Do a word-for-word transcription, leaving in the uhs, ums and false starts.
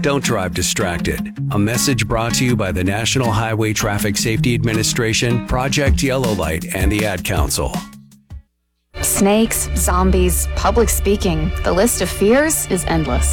Don't drive distracted. A message brought to you by the National Highway Traffic Safety Administration, Project Yellow Light, and the Ad Council. Snakes, zombies, public speaking. The list of fears is endless.